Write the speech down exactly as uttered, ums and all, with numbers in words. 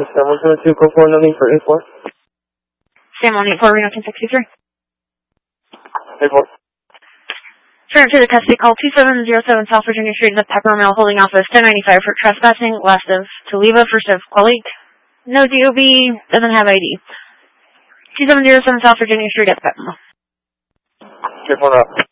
Sam one seven two, code four, nothing for eight four. Sam one eight four, Reno ten sixty-three. eight four. Turn to the custody call two seven zero seven South Virginia Street in the Pepper Mill Holding Office, ten ninety-five for trespassing, last of Taliba, first of colleague. No D O B, doesn't have I D. two seven zero seven South Virginia Street at Pepper Mill. Careful up.